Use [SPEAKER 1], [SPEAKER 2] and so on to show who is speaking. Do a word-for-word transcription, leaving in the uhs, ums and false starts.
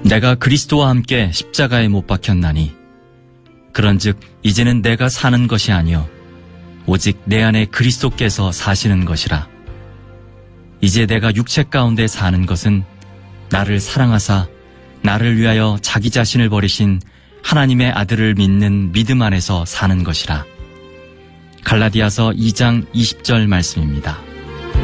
[SPEAKER 1] 내가 그리스도와 함께 십자가에 못 박혔나니 그런즉 이제는 내가 사는 것이 아니요 오직 내 안에 그리스도께서 사시는 것이라. 이제 내가 육체 가운데 사는 것은 나를 사랑하사 나를 위하여 자기 자신을 버리신 하나님의 아들을 믿는 믿음 안에서 사는 것이라. 갈라디아서 이 장 이십 절 말씀입니다.